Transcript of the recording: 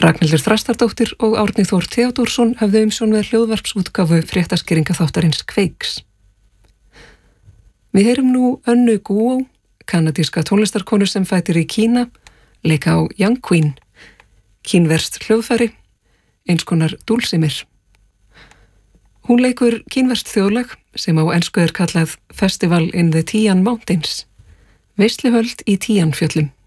Ragnhildur Þrastardóttir og Árni Þór Theodórsson hafðu umsjón með hljóðvarpsútgáfu fréttaskýringaþáttarins Kveiks. Við heyrum nú Önnu Guo, kanadíska tónlistarkonu sem fæddir í Kína, leika á Young Queen, kínverskt hljóðfæri, eins konar dúlsimir. Hún leikur kínverskt þjóðlag sem á ensku kallað Festival in the Tian Mountains, veisluhöld í Tianfjöllum.